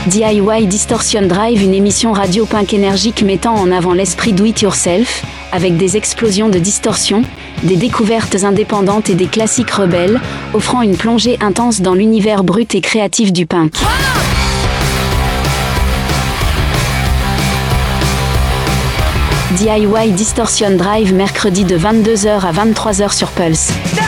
DIY Distortion Drive, une émission radio punk énergique mettant en avant l'esprit do-it-yourself, avec des explosions de distorsion, des découvertes indépendantes et des classiques rebelles, offrant une plongée intense dans l'univers brut et créatif du punk. DIY Distortion Drive, mercredi de 22h à 23h sur Pulse.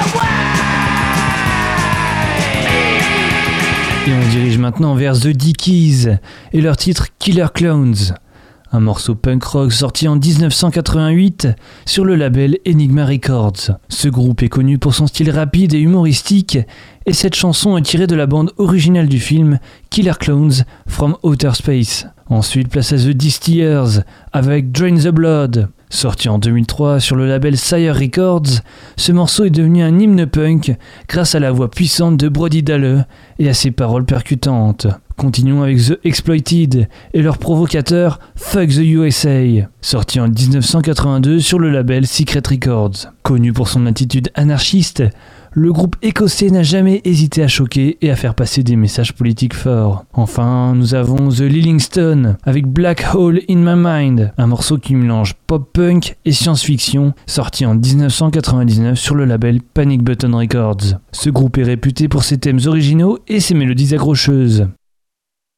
Et on dirige maintenant vers The Dickies et leur titre Killer Clowns, un morceau punk rock sorti en 1988 sur le label Enigma Records. Ce groupe est connu pour son style rapide et humoristique, et cette chanson est tirée de la bande originale du film Killer Clowns from Outer Space. Ensuite, place à The Distillers avec Drain the Blood. Sorti en 2003 sur le label Sire Records, ce morceau est devenu un hymne punk grâce à la voix puissante de Brody Dalle et à ses paroles percutantes. Continuons avec The Exploited et leur provocateur Fuck the USA, sorti en 1982 sur le label Secret Records. Connu pour son attitude anarchiste, le groupe écossais n'a jamais hésité à choquer et à faire passer des messages politiques forts. Enfin, nous avons The Lilling Stone avec Black Hole in My Mind, un morceau qui mélange pop-punk et science-fiction, sorti en 1999 sur le label Panic Button Records. Ce groupe est réputé pour ses thèmes originaux et ses mélodies accrocheuses.